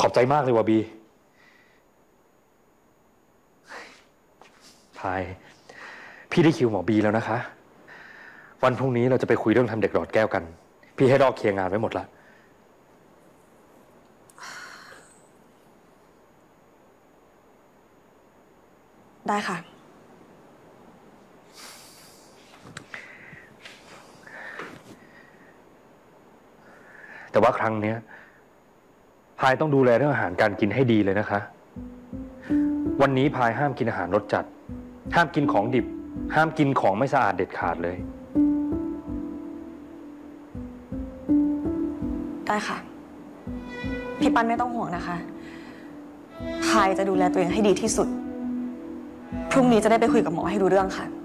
ขอบใจมากเลยว่ะบีพายพี่ได้คิวหมอบีแล้วนะคะ วันพรุ่งนี้เราจะไปคุยเรื่องทำเด็กหลอดแก้วกัน พี่ให้ดอกเคลียร์งานไว้หมดละได้ค่ะแต่ว่าครั้งนี้พายต้องดูแลเรื่องอาหารการกินให้ดีเลยนะคะ วันนี้พายห้ามกินอาหารรสจัด ห้ามกินของดิบ ห้ามกินของไม่สะอาดเด็ดขาดเลยได้ค่ะพี่ปั้นไม่ต้องห่วงนะคะพายจะดูแลตัวเองให้ดีที่สุดพรุ่งนี้จะได้ไปคุยกับหมอให้รู้เรื่องค่ะ